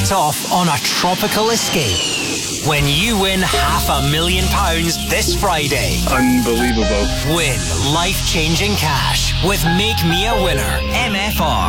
set off on a tropical escape. When you win £500,000 this Friday. Unbelievable. Win life-changing cash with Make Me a Winner. MFR.